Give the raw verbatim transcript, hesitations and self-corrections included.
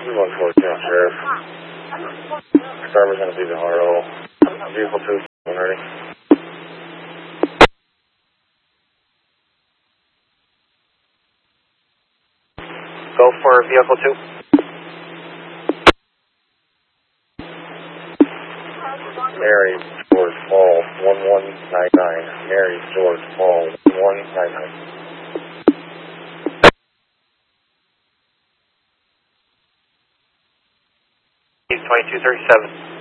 one fourteen, Sheriff. Starboard's going to be the R O. Vehicle two, one ready. Go for vehicle two. Mary George Paul, one one nine nine. Mary George Paul, one one nine nine. twenty-two thirty-seven.